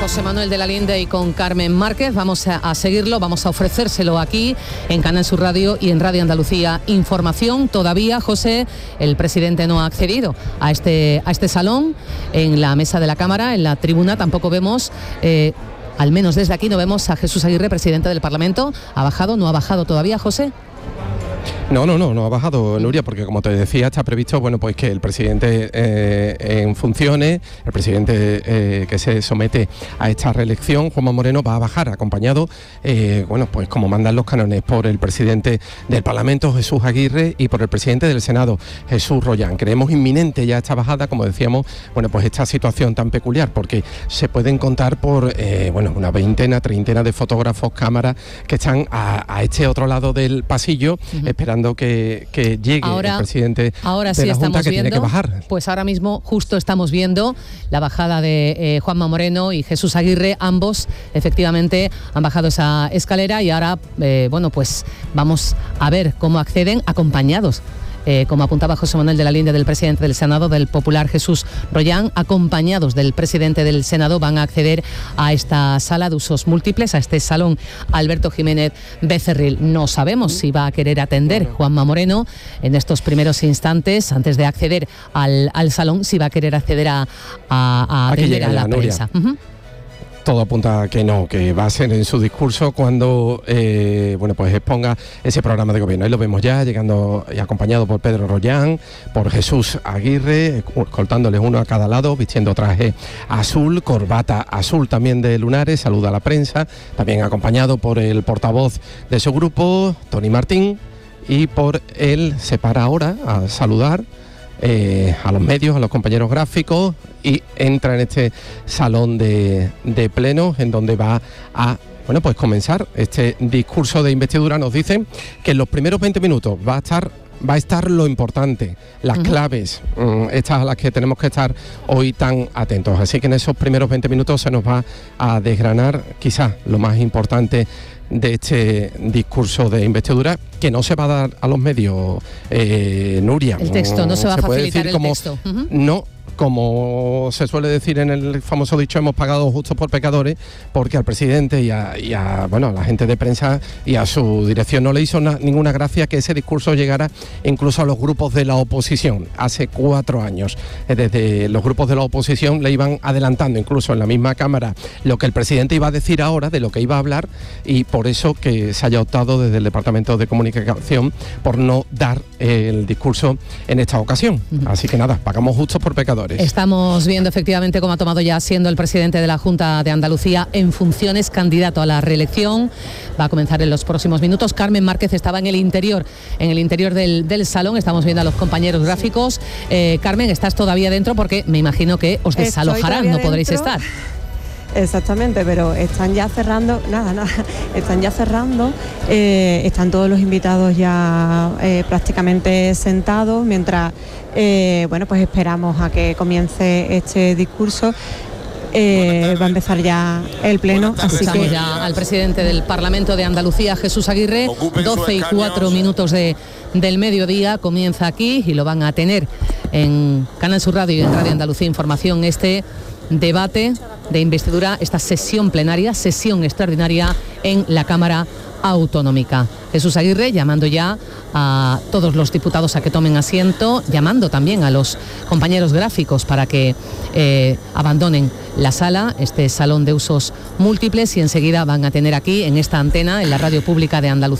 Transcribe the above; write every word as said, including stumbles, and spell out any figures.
José Manuel de la Linde y con Carmen Márquez. Vamos a, a seguirlo, vamos a ofrecérselo aquí en Canal Sur Radio y en Radio Andalucía Información. Todavía, José, el presidente no ha accedido a este, a este salón. En la mesa de la Cámara, en la tribuna, tampoco vemos... Eh, al menos desde aquí no vemos a Jesús Aguirre, presidente del Parlamento. ¿Ha bajado? ¿No ha bajado todavía, José? No, no, no, no ha bajado, Nuria, porque como te decía, está previsto, bueno, pues que el presidente eh, en funciones, el presidente eh, que se somete a esta reelección, Juanma Moreno, va a bajar acompañado, eh, bueno, pues como mandan los cánones, por el presidente del Parlamento, Jesús Aguirre, y por el presidente del Senado, Jesús Royán. Creemos inminente ya esta bajada, como decíamos, bueno, pues esta situación tan peculiar, porque se pueden contar por, eh, bueno, una veintena, treintena de fotógrafos, cámaras, que están a, a este otro lado del pasillo, uh-huh. esperando Que, que llegue ahora, el presidente ahora de sí la Junta, que viendo, tiene que bajar. Pues ahora mismo justo estamos viendo la bajada de eh, Juanma Moreno y Jesús Aguirre. Ambos efectivamente han bajado esa escalera y ahora eh, bueno, pues vamos a ver cómo acceden acompañados. Eh, como apuntaba José Manuel de la Linde, del presidente del Senado, del popular Jesús Royán, acompañados del presidente del Senado, van a acceder a esta sala de usos múltiples, a este salón Alberto Jiménez Becerril. No sabemos si va a querer atender Juanma Moreno en estos primeros instantes, antes de acceder al, al salón, si va a querer acceder a, a, a atender a la prensa. Uh-huh. Todo apunta a que no, que va a ser en su discurso cuando eh, bueno, pues exponga ese programa de gobierno. Ahí lo vemos ya, llegando y acompañado por Pedro Royán, por Jesús Aguirre, escoltándoles uno a cada lado, vistiendo traje azul, corbata azul también de lunares, saluda a la prensa, también acompañado por el portavoz de su grupo, Tony Martín, y por él se para ahora a saludar Eh, a los medios, a los compañeros gráficos, y entra en este salón de, de pleno, en donde va a bueno, pues comenzar este discurso de investidura. Nos dicen que en los primeros veinte minutos va a estar va a estar lo importante, las uh-huh. claves, um, estas a las que tenemos que estar hoy tan atentos. Así que en esos primeros veinte minutos se nos va a desgranar quizás lo más importante de este discurso de investidura, que no se va a dar a los medios, eh, Nuria. El texto, no se va a facilitar el como, texto. Uh-huh. No, como se suele decir en el famoso dicho, hemos pagado justos por pecadores, porque al presidente y a, y a, bueno, a la gente de prensa y a su dirección no le hizo na, ninguna gracia que ese discurso llegara incluso a los grupos de la oposición. Hace cuatro años, desde los grupos de la oposición le iban adelantando, incluso en la misma Cámara, lo que el presidente iba a decir ahora, de lo que iba a hablar, y por eso que se haya optado desde el Departamento de Comunicación por no dar el discurso en esta ocasión. Uh-huh. Así que nada, pagamos justos por pecadores. Estamos viendo efectivamente cómo ha tomado ya siendo el presidente de la Junta de Andalucía en funciones, candidato a la reelección. Va a comenzar en los próximos minutos. Carmen Márquez estaba en el interior, en el interior del, del salón. Estamos viendo a los compañeros gráficos. Eh, Carmen, estás todavía dentro porque me imagino que os desalojarán, no podréis dentro. estar. Exactamente, pero están ya cerrando, nada, nada, están ya cerrando, eh, están todos los invitados ya eh, prácticamente sentados, mientras, eh, bueno, pues esperamos a que comience este discurso. Eh, va a empezar ya el pleno, así Escuchamos que ya al presidente del Parlamento de Andalucía, Jesús Aguirre. Doce y cuatro minutos de, del mediodía, comienza aquí y lo van a tener en Canal Sur Radio y en Radio Andalucía Información este debate de investidura, esta sesión plenaria, sesión extraordinaria en la Cámara Autonómica. Jesús Aguirre llamando ya a todos los diputados a que tomen asiento, llamando también a los compañeros gráficos para que eh, abandonen la sala, este salón de usos múltiples, y enseguida van a tener aquí en esta antena, en la radio pública de Andalucía,